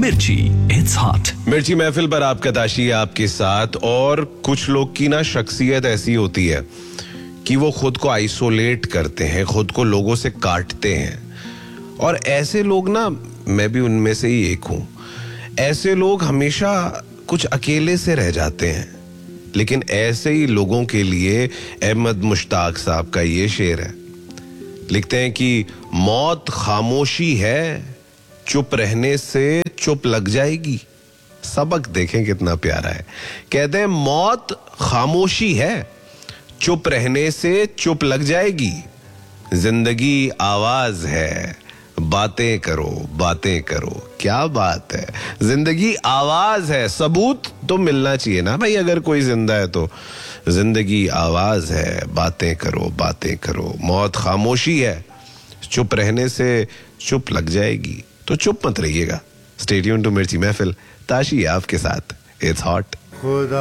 मिर्ची, it's hot. मिर्ची महफिल पर आपका ताशी है आपके साथ। और कुछ लोग की ना शख्सियत ऐसी होती है कि वो खुद को आइसोलेट करते हैं, खुद को लोगों से काटते हैं। और ऐसे लोग ना, मैं भी उनमें से ही एक हूं, ऐसे लोग हमेशा कुछ अकेले से रह जाते हैं। लेकिन ऐसे ही लोगों के लिए अहमद मुश्ताक साहब का ये शेर है। लिखते हैं कि मौत खामोशी है, चुप रहने से चुप लग जाएगी। सबक देखें कितना प्यारा है। कहते हैं मौत खामोशी है, चुप रहने से चुप लग जाएगी। जिंदगी आवाज है, बातें करो बातें करो। क्या बात है, जिंदगी आवाज है। सबूत तो मिलना चाहिए ना भाई, अगर कोई जिंदा है तो। जिंदगी आवाज है, बातें करो बातें करो। मौत खामोशी है, चुप रहने से चुप लग जाएगी। तो चुप मत रहिएगा। स्टे ट्यून्ड टू मिर्ची महफिल, ताशी आपके साथ, इट्स हॉट।